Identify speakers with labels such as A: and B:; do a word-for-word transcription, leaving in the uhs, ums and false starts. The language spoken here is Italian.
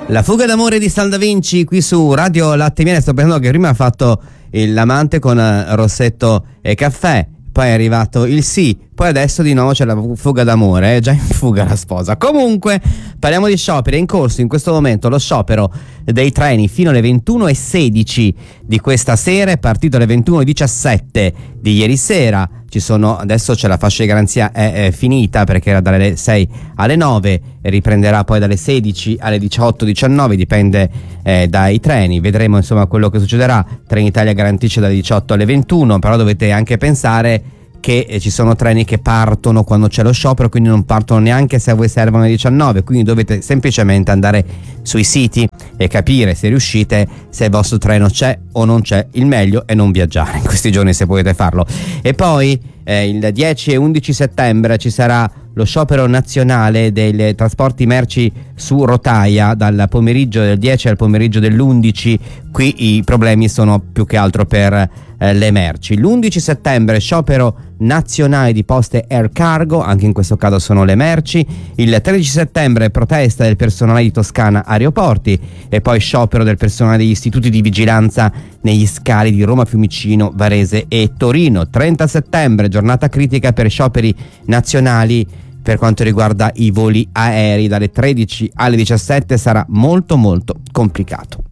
A: La fuga d'amore di San Da Vinci qui su Radio Latte Miele. Sto pensando che prima ha fatto l'amante con Rossetto e Caffè, poi è arrivato il sì, poi adesso di nuovo c'è la fuga d'amore, è già in fuga la sposa. Comunque parliamo di scioperi. È in corso in questo momento lo sciopero dei treni fino alle ventuno e sedici di questa sera, è partito alle ventuno e diciassette di ieri sera. Ci sono, adesso c'è la fascia di garanzia è, è finita perché era dalle sei alle nove e riprenderà poi dalle sedici alle diciotto diciannove, dipende eh, dai treni. Vedremo insomma quello che succederà. Trenitalia garantisce dalle diciotto alle ventuno, però dovete anche pensare che eh, ci sono treni che partono quando c'è lo sciopero, quindi non partono neanche se a voi servono alle diciannove, quindi dovete semplicemente andare sui siti e capire se riuscite, se il vostro treno c'è o non c'è. Il meglio è non viaggiare in questi giorni se potete farlo. E poi eh, il dieci e undici settembre ci sarà lo sciopero nazionale dei trasporti merci su rotaia dal pomeriggio del dieci al pomeriggio dell'undici. Qui i problemi sono più che altro per eh, le merci. L'undici settembre sciopero nazionale di Poste Air Cargo, anche in questo caso sono le merci. Il tredici settembre protesta del personale di Toscana Aeroporti e poi sciopero del personale degli istituti di vigilanza negli scali di Roma, Fiumicino, Varese e Torino. trenta settembre giornata critica per scioperi nazionali per quanto riguarda i voli aerei, dalle tredici alle diciassette sarà molto molto complicato.